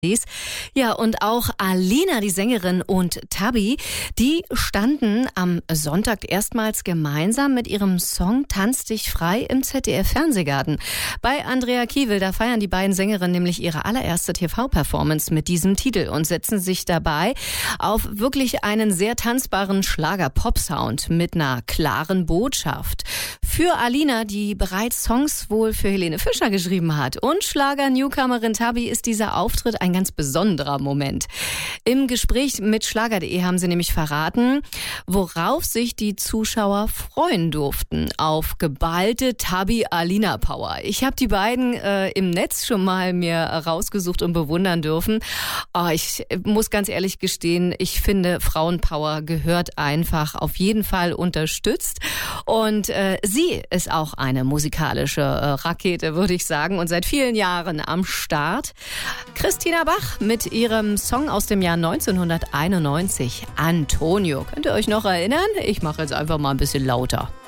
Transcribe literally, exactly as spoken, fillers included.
Ja, und auch Alina, die Sängerin, und Tabi, die standen am Sonntag erstmals gemeinsam mit ihrem Song Tanz dich frei im Z D F-Fernsehgarten. Bei Andrea Kiewel, da feiern die beiden Sängerinnen nämlich ihre allererste T V-Performance mit diesem Titel und setzen sich dabei auf wirklich einen sehr tanzbaren Schlager-Pop-Sound mit einer klaren Botschaft. Für Alina, die bereits Songs wohl für Helene Fischer geschrieben hat, und Schlager-Newcomerin Tabi ist dieser Auftritt ein ganz besonderer Moment. Im Gespräch mit Schlager punkt de haben sie nämlich verraten, worauf sich die Zuschauer freuen durften. Auf geballte Tabi-Alina-Power. Ich habe die beiden äh, im Netz schon mal mir rausgesucht und bewundern dürfen. Oh, ich muss ganz ehrlich gestehen, ich finde, Frauenpower gehört einfach auf jeden Fall unterstützt. Und äh, sie ist auch eine musikalische äh, Rakete, würde ich sagen, und seit vielen Jahren am Start. Christina Bach mit ihrem Song aus dem Jahr neunzehnhunderteinundneunzig, Antonio. Könnt ihr euch noch erinnern? Ich mache jetzt einfach mal ein bisschen lauter.